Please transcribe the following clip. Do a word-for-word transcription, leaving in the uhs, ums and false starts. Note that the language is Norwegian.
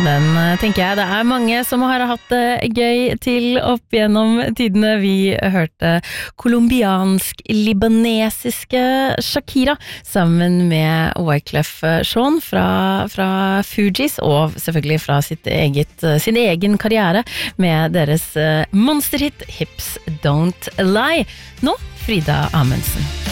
den tenker jeg det er mange som har hatt det gøy til opp gjennom tidene. Vi hørte kolumbiansk-libanesiske Shakira sammen med Wyclef Jean fra, fra Fugees, og selvfølgelig fra sitt eget, sin egen karriere med deres monsterhit Hips Don't Lie. Nå Frida Amundsen.